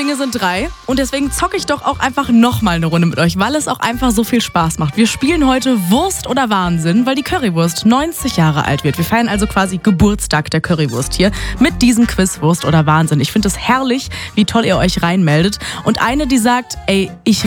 Dinge sind 3 und deswegen zocke ich doch auch einfach nochmal eine Runde mit euch, weil es auch einfach so viel Spaß macht. Wir spielen heute Wurst oder Wahnsinn, weil die Currywurst 90 Jahre alt wird. Wir feiern also quasi Geburtstag der Currywurst hier mit diesem Quiz Wurst oder Wahnsinn. Ich finde es herrlich, wie toll ihr euch reinmeldet. Und eine, die sagt, ey, ich